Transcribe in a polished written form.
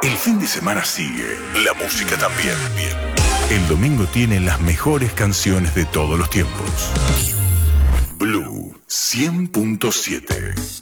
El fin de semana sigue, la música también. El domingo tiene las mejores canciones de todos los tiempos. Blue 100.7